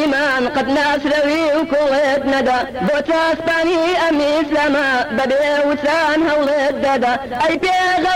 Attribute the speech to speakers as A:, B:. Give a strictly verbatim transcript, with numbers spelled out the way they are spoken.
A: إيمان قد ناسروي وكلت ندى بوتاسباني أمي سلامة بدي وسان هولد دادا أي بيغ